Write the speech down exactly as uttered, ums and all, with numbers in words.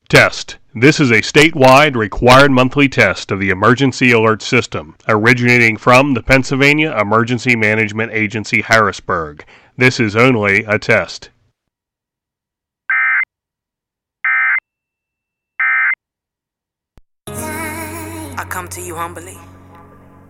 Test. This is a statewide required monthly test of the Emergency Alert System, originating from the Pennsylvania Emergency Management Agency, Harrisburg. This is only a test. I come to you humbly.